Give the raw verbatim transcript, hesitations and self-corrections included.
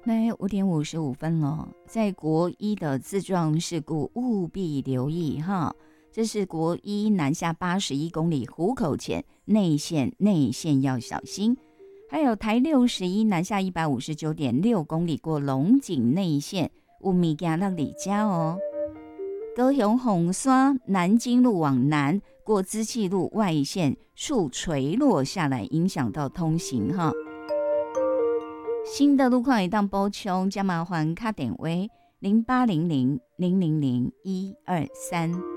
那五点五十五分了，在国一的自撞事故务必留意哈。这是国一南下八十一公里湖口前内线，内线要小心。还有台六十一南下一百五十九点六公里过龙井内线，有物件让你家哦。高雄红山南京路往南过资气路外线，树垂落下来，影响到通行哈。新的路况一旦补充，加麻烦卡点位零八零零零零零一二三。